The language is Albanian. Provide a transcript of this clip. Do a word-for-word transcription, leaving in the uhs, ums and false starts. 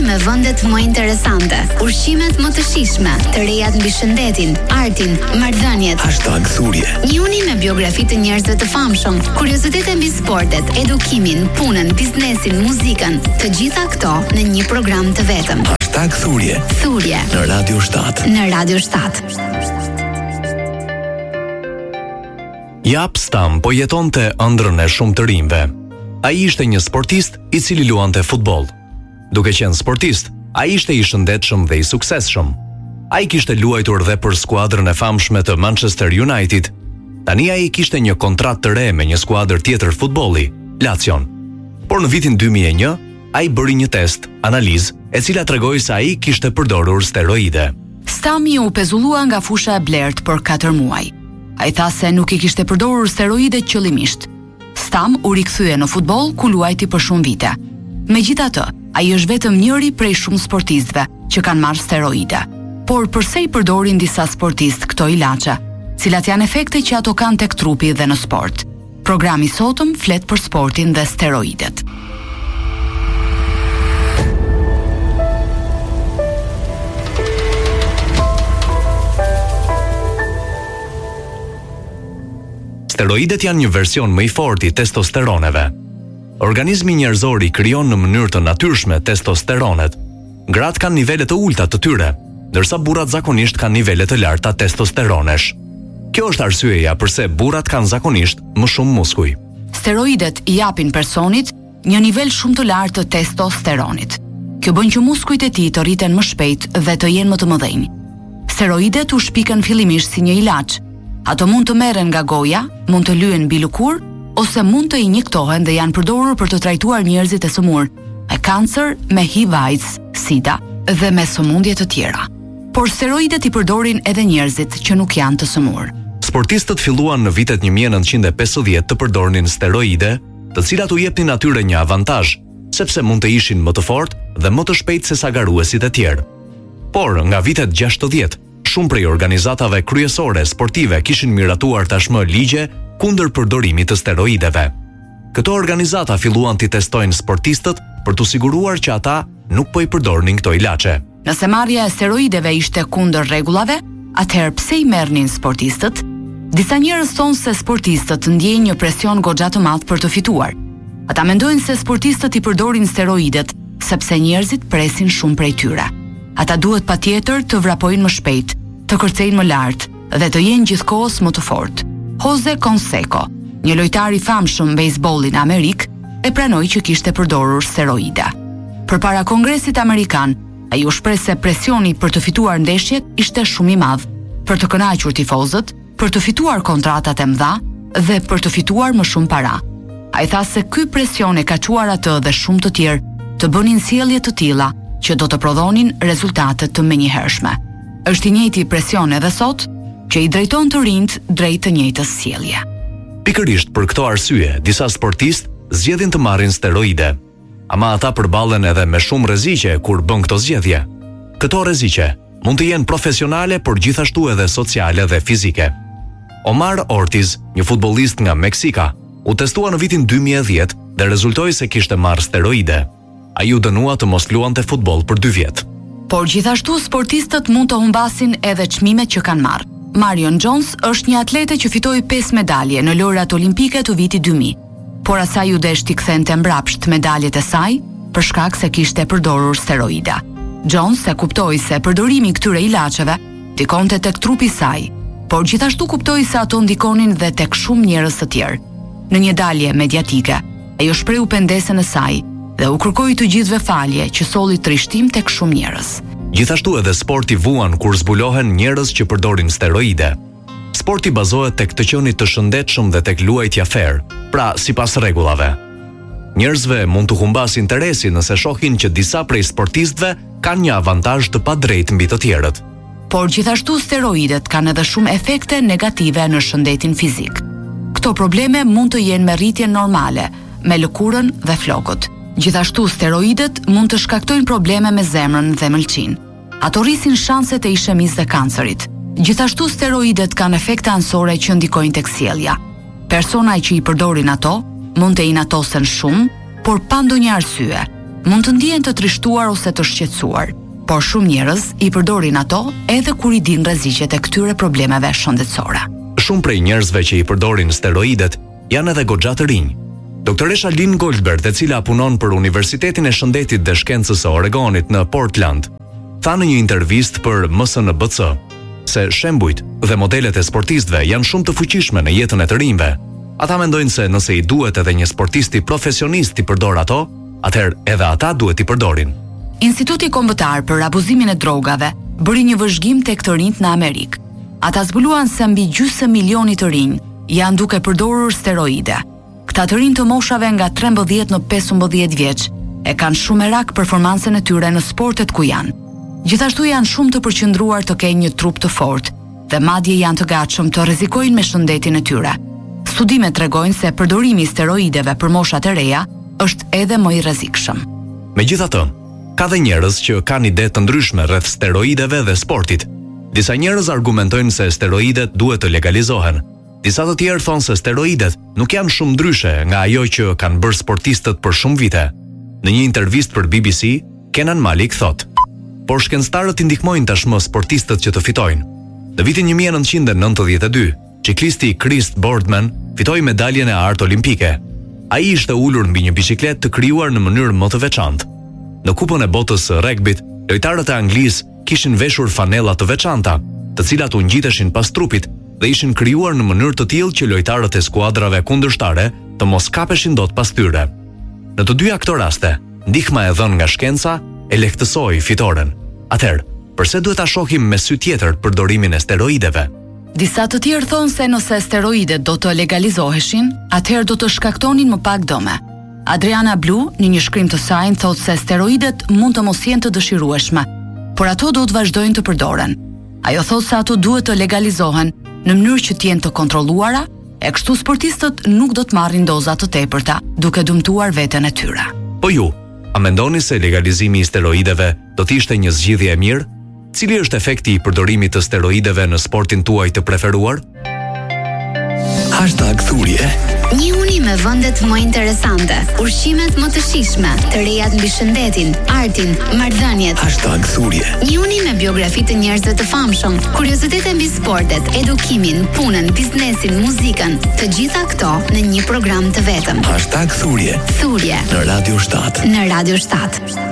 me vendet më interesante, ushqimet më të shijshme, të rejat mbi shëndetin, artin, marrëdhëniet. Hashtag Thurje. Një uni me biografi të njerëzve të famshëm, kuriozitete mbi sportet, edukimin, punën, biznesin, muzikën, të gjitha këto në një program të vetëm. Hashtag Thurje. Thurje. Në Radio shtat. Në Radio shtat. Jap Stam po jetonte ëndrrën e shumë të rinjve. Ai ishte një sportist i cili luante futboll. Duke qenë sportist, ai ishte i shëndetshëm dhe i suksesshëm. Ai kishte luajtur dhe për skuadrën e famshme të Manchester United. Tani ai kishte një kontratë të re me një skuadër tjetër futbolli, Lazio. Por në vitin dy mijë e një, ai bëri një test, analizë, e cila tregoi se ai kishte përdorur steroide. Stami u pezullua nga fusha e blert për katër muaj. Ai tha se nuk i kishte përdorur steroide qëllimisht. Stam u rikthye në futboll ku luajti për shumë vite. Megjithatë, ai është vetëm njëri prej shumë sportistëve që kanë marrë steroide. Por përse i përdorin disa sportistë këto ilaçe? Cilat janë efekte që ato kanë tek trupi dhe në sport? Programi sotëm flet për sportin dhe steroidet. Steroidet janë një version më i fortë i testosteroneve. Organizmi njerëzor i krijon në mënyrë të natyrshme testosteronet. Gratë kanë nivele të ulta të tyre, ndërsa burrat zakonisht kanë nivele të larta testosteronesh. Kjo është arsyeja pse burrat kanë zakonisht më shumë muskuj. Steroidet i japin personit një nivel shumë të lartë të testosteronit. Kjo bën që muskujt e tij të rriten më shpejt dhe të jenë më të mëdhenj. Steroidet u shpiken fillimisht si një ilaç. Ato mund të merren nga goja, mund të lyen mbi lëkurë, ose mund të injektohen dhe janë përdorur për të trajtuar njerëzit e sëmurë, me kancer, me H I V AIDS, SIDA dhe me sëmundje të tjera. Por steroidet i përdorin edhe njerëzit që nuk janë të sëmurë. Sportistët filluan në vitet një mijë e nëntëqind e pesëdhjetë të përdornin steroide, të cilat u jepnin atyre një avantazh, sepse mund të ishin më të fortë dhe më të shpejtë se sa garuesit e tjerë. Por nga vitet gjashtëdhjetë, shumë prej organizatave kryesore sportive kishin miratuar tashmë ligje kundër përdorimit të steroideve. Këto organizata filluan të testojnë sportistët për të siguruar që ata nuk po i përdornin këto ilaçe. Nëse marrja e steroideve ishte kundër rregullave, atëherë pse i merrnin sportistët? Disa njerëz thonë se sportistët ndjejnë një presion goxha të madh për të fituar. Ata mendojnë se sportistët i përdorin steroidet sepse njerëzit presin shumë prej tyre. Ata duhet patjetër të vrapojnë më shpejt, të kërcejnë më lart dhe të jenë gjithkohës më të fortë. Jose Canseco, një lojtar i famshëm bejsbolli në Amerikë, e pranoi që kishte përdorur steroide. Përpara Kongresit Amerikan, ai u shpreh se presioni për të fituar ndeshjet ishte shumë i madh, për të kënaqur tifozët, për të fituar kontratat e mëdha dhe për të fituar më shumë para. Ai tha se ky presion e ka çuar atë dhe shumë të tjerë të bënin sjellje të tilla që do të prodhonin rezultate të menjëhershme. Është i njëjti presion edhe sot që i drejton të rinjt drejt të njëjtës sjellje. Pikërisht për këto arsye, disa sportistë zgjedhin të marrin steroide, ama ata përballen edhe me shumë rreziqe kur bën këto zgjedhje. Këto rreziqe mund të jenë profesionale, por gjithashtu edhe sociale dhe fizike. Omar Ortiz, një futbollist nga Meksika, u testua në vitin dy mijë e dhjetë dhe rezultoi se kishte marrë steroide. Ai u dënua të mos luante futboll për dy vjet. Por gjithashtu sportistët mund të humbasin edhe çmimet që kanë marrë. Marion Jones është një atlete që fitoi pesë medalje në lojrat olimpike të vitit dy mijë, por asaj u desh t'i kthente mbrapsht medaljet e saj për shkak se kishte përdorur steroide. Jones e kuptoi se përdorimi i këtyre ilaçeve ndikonte tek trupi i saj, por gjithashtu kuptoi se ato ndikonin dhe tek shumë njerëz të tjerë. Në një dalje mediatike, ai u shprehu pendesën e saj dhe u kërkoi të gjithëve falje që solli trishtim tek shumë njerëz. Gjithashtu edhe sporti vuan kur zbulohen njerëz që përdorin steroide. Sporti bazohet tek të qenit të shëndetshëm dhe tek luajtja fair, pra sipas rregullave. Njerëzve mund të humbasin interesin nëse shohin që disa prej sportistëve kanë një avantazh të padrejtë mbi të tjerët. Por gjithashtu steroidet kanë edhe shumë efekte negative në shëndetin fizik. Këto probleme mund të jenë me rritjen normale, me lëkurën dhe flokët. Gjithashtu steroidet mund të shkaktojnë probleme me zemrën dhe mëlçin. Ato rrisin shanset e ishemisë dhe kancerit. Gjithashtu steroidet kanë efekte anësore që ndikojnë tek sjellja. Personat që i përdorin ato mund të inatosen shumë, por pa ndonjë arsye. mund të ndihen të trishtuar ose të shqetësuar, por shumë njerëz i përdorin ato edhe kur i din rreziqet e këtyre problemeve shëndetësore. Shumë prej njerëzve që i përdorin steroidet janë edhe goxha të rinj. Doktoresha Lynn Goldberg, e cila punon për Universitetin e Shëndetit dhe Shkencës së Oregonit në Portland, tha në një intervistë për M S N B C se shembujt dhe modelet e sportistëve janë shumë të fuqishme në jetën e të rinjve. Ata mendojnë se nëse i duhet edhe një sportisti profesionist i përdor ato, atëherë edhe ata duhet i përdorin. Instituti Kombëtar për abuzimin e drogave bëri një vëzhgim tek të rinjt në Amerikë. Ata zbuluan se mbi gjysmë milioni të rinj janë duke përdorur steroide. Këta të rinj të moshave nga trembëdhjetë në pesëmbëdhjetë vjeç e kanë shumë merak performancën e tyre në sportet ku janë. Gjithashtu janë shumë të përqendruar të kenë një trup të fortë dhe madje janë të gatshëm të rrezikojnë me shëndetin e tyre. Studimet tregojnë se përdorimi i steroideve për moshat e reja është edhe më i rrezikshëm. Megjithatë, ka dhe njerëz që kanë ide të ndryshme rreth steroideve dhe sportit. Disa njerëz argumentojnë se steroidet duhet të legalizohen. Disa të tjerë thonë se steroidet nuk janë shumë ndryshe nga ajo që kanë bërë sportistët për shumë vite. Në një intervistë për B B C, Kenan Malik thotë: "Por shkencëtarët i ndihmojnë tashmë sportistët që të fitojnë. Në vitin një mijë e nëntëqind e nëntëdhjetë e dy, ciklisti Chris Boardman fitoi medaljen e artë olimpike. Ai ishte ulur mbi një biçikletë të krijuar në mënyrë më të veçantë. Në Kupën e Botës së Regbit, lojtarët e Anglisë kishin veshur fanella të veçanta, të cilat u ngjiteshin pas trupit dhe ishin krijuar në mënyrë të tillë që lojtarët e skuadrave kundërshtare të mos kapeshin dot pas tyre. Në të dyja këto raste, ndihma e dhënë nga shkenca e lehtësoi fitoren. Atëherë, pse duhet ta shohim me sy tjetër përdorimin e steroideve?" Disa të tjerë thonë se nëse steroidet do të legalizoheshin, atëherë do të shkaktonin më pak dëme. Adriana Blue, në një shkrim të saj, thotë se steroidet mund të mos jenë të dëshirueshme, por ato do të vazhdojnë të përdoren. Ajo thotë se ato duhet të legalizohen në mënyrë që të jenë të kontrolluara, e kështu sportistët nuk do të marrin doza të tepërta, duke dëmtuar veten e tyre. Po ju, a mendoni se legalizimi i steroideve do të ishte një zgjidhje e mirë? Cili është efekti i përdorimit të steroideve në sportin tuaj të preferuar? Hashtag Thurje. Një uni me vendet më interesante, ushqimet më të shijshme, të rejat mbi shëndetin, artin, marrëdhëniet. Hashtag Thurje. Një uni me biografi të njerëzve të famshëm, kuriozitete mbi sportet, edukimin, punën, biznesin, muzikën, të gjitha këto në një program të vetëm. Hashtag Thurje. Thurje Në Radio shtat. Në Radio shtat.